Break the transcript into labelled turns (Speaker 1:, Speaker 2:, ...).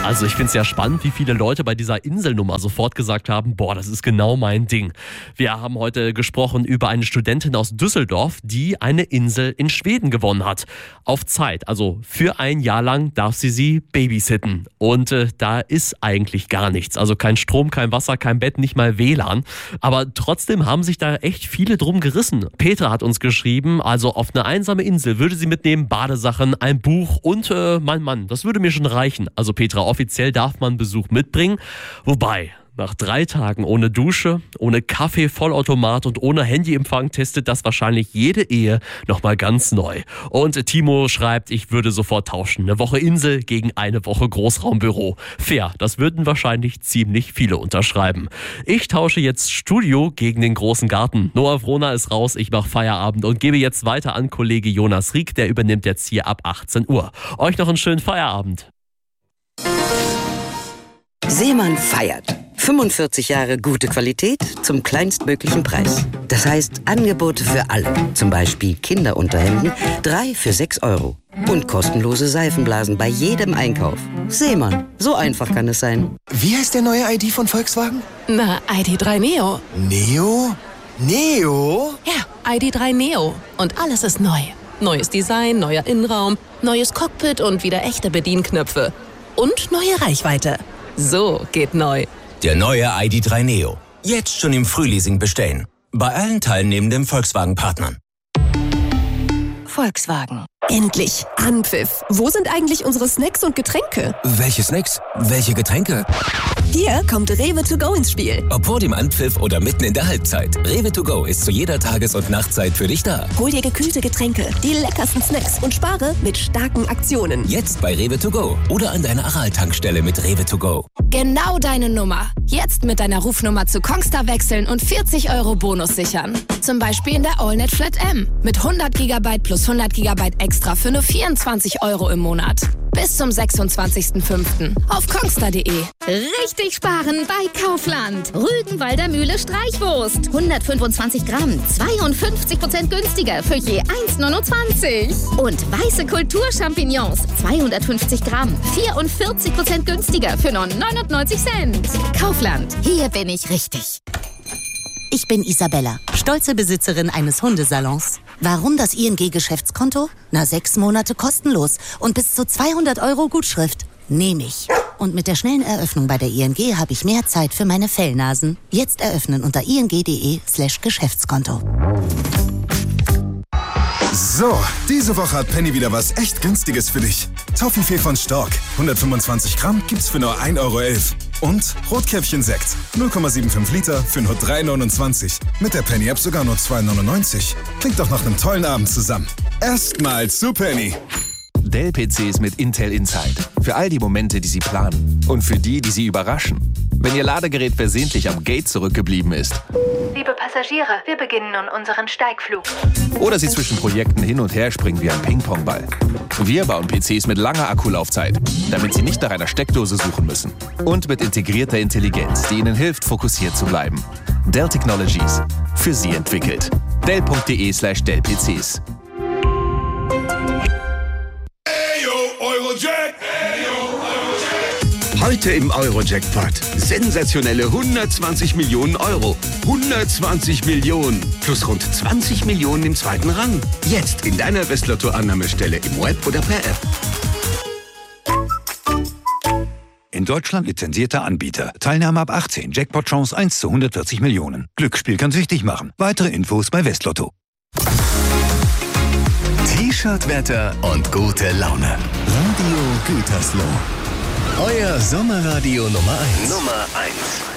Speaker 1: Also ich finde es ja spannend, wie viele Leute bei dieser Inselnummer sofort gesagt haben, boah, das ist genau mein Ding. Wir haben heute gesprochen über eine Studentin aus Düsseldorf, die eine Insel in Schweden gewonnen hat. Auf Zeit, also für ein Jahr lang darf sie babysitten. Und da ist eigentlich gar nichts. Also kein Strom, kein Wasser, kein Bett, nicht mal WLAN. Aber trotzdem haben sich da echt viele drum gerissen. Petra hat uns geschrieben, also auf eine einsame Insel würde sie mitnehmen Badesachen, ein Buch und mein Mann, das würde mir schon reichen. Also Petra, offiziell darf man Besuch mitbringen, wobei nach 3 Tagen ohne Dusche, ohne Kaffee, Vollautomat und ohne Handyempfang testet das wahrscheinlich jede Ehe nochmal ganz neu. Und Timo schreibt, ich würde sofort tauschen. Eine Woche Insel gegen eine Woche Großraumbüro. Fair, das würden wahrscheinlich ziemlich viele unterschreiben. Ich tausche jetzt Studio gegen den großen Garten. Noah Vrona ist raus, ich mache Feierabend und gebe jetzt weiter an Kollege Jonas Rieck, der übernimmt jetzt hier ab 18 Uhr. Euch noch einen schönen Feierabend.
Speaker 2: Seemann feiert. 45 Jahre gute Qualität zum kleinstmöglichen Preis. Das heißt Angebote für alle. Zum Beispiel Kinderunterhemden, 3 für 6 €. Und kostenlose Seifenblasen bei jedem Einkauf. Seemann, so einfach kann es sein.
Speaker 3: Wie heißt der neue ID von Volkswagen?
Speaker 4: Na, ID.3 Neo.
Speaker 3: Neo? Neo?
Speaker 4: Ja, ID.3 Neo. Und alles ist neu. Neues Design, neuer Innenraum, neues Cockpit und wieder echte Bedienknöpfe. Und neue Reichweite. So geht neu.
Speaker 5: Der neue ID.3 Neo. Jetzt schon im Frühleasing bestellen. Bei allen teilnehmenden Volkswagen-Partnern.
Speaker 4: Volkswagen. Endlich. Anpfiff. Wo sind eigentlich unsere Snacks und Getränke?
Speaker 5: Welche Snacks? Welche Getränke?
Speaker 4: Hier kommt Rewe to go ins Spiel.
Speaker 5: Ob vor dem Anpfiff oder mitten in der Halbzeit. Rewe to go ist zu jeder Tages- und Nachtzeit für dich da.
Speaker 4: Hol dir gekühlte Getränke, die leckersten Snacks und spare mit starken Aktionen.
Speaker 5: Jetzt bei Rewe to go oder an deiner Aral-Tankstelle mit Rewe to go.
Speaker 6: Genau deine Nummer. Jetzt mit deiner Rufnummer zu Kongstar wechseln und 40 € Bonus sichern. Zum Beispiel in der AllNet Flat M. Mit 100 GB plus 100 GB extra für nur 24 € im Monat. Bis zum 26.05. auf kongstar.de.
Speaker 7: Richtig sparen bei Kaufland. Rügenwalder Mühle Streichwurst. 125 Gramm, 52% günstiger für je 1,29. Und weiße Kulturchampignons. 250 Gramm, 44% günstiger für nur 99 Cent. Kaufland, hier bin ich richtig.
Speaker 8: Ich bin Isabella, stolze Besitzerin eines Hundesalons. Warum das ING-Geschäftskonto? 6 Monate kostenlos und bis zu 200 € Gutschrift. Nehme ich. Und mit der schnellen Eröffnung bei der ING habe ich mehr Zeit für meine Fellnasen. Jetzt eröffnen unter ing.de/Geschäftskonto.
Speaker 9: So, diese Woche hat Penny wieder was echt Günstiges für dich. Toffifee von Stork, 125 Gramm gibt's für nur 1,11 € Und Rotkäppchen-Sekt, 0,75 Liter für nur 3,29 €. Mit der Penny-App sogar nur 2,99 €. Klingt doch nach einem tollen Abend zusammen. Erstmal zu Penny.
Speaker 10: Dell-PCs mit Intel Inside. Für all die Momente, die Sie planen. Und für die, die Sie überraschen. Wenn Ihr Ladegerät versehentlich am Gate zurückgeblieben ist.
Speaker 11: Liebe Passagiere, wir beginnen nun unseren Steigflug.
Speaker 10: Oder Sie zwischen Projekten hin und her springen wie ein Ping-Pong-Ball. Wir bauen PCs mit langer Akkulaufzeit, damit Sie nicht nach einer Steckdose suchen müssen. Und mit integrierter Intelligenz, die Ihnen hilft, fokussiert zu bleiben. Dell Technologies. Für Sie entwickelt. Dell.de/Dell-PCs.
Speaker 12: Heute im Eurojackpot. Sensationelle 120 Millionen €. 120 Millionen. Plus rund 20 Millionen im zweiten Rang. Jetzt in deiner Westlotto-Annahmestelle im Web oder per App.
Speaker 13: In Deutschland lizenzierter Anbieter. Teilnahme ab 18. Jackpot-Chance 1 zu 140 Millionen. Glücksspiel kann süchtig machen. Weitere Infos bei Westlotto.
Speaker 14: T-Shirt-Wetter und gute Laune. Radio Gütersloh. Euer Sommerradio Nummer 1.
Speaker 12: Nummer 1.